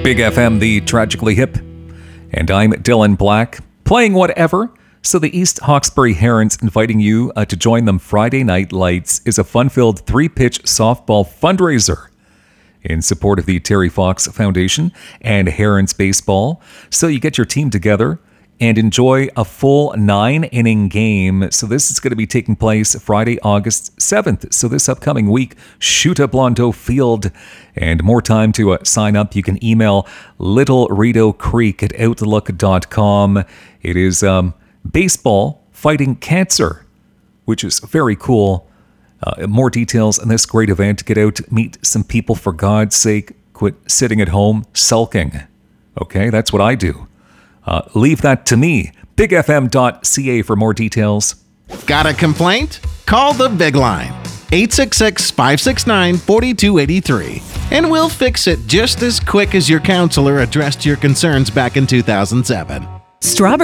Big FM, the Tragically Hip. And I'm Dylan Black, playing whatever. So the East Hawkesbury Herons inviting you to join them Friday Night Lights is a fun-filled 3-pitch softball fundraiser in support of the Terry Fox Foundation and Herons Baseball. So you get your team together and enjoy a full 9-inning game. So this is going to be taking place Friday, August 7th. So this upcoming week, shoot up Blondeau Field. And more time to sign up, you can email littlerito.creek@outlook.com. It is baseball fighting cancer, which is very cool. More details on this great event. Get out, meet some people, for God's sake. Quit sitting at home sulking. Okay, that's what I do. Leave that to me. BigFM.ca for more details. Got a complaint? Call the Big Line. 866-569-4283. And we'll fix it just as quick as your counselor addressed your concerns back in 2007. Strawberry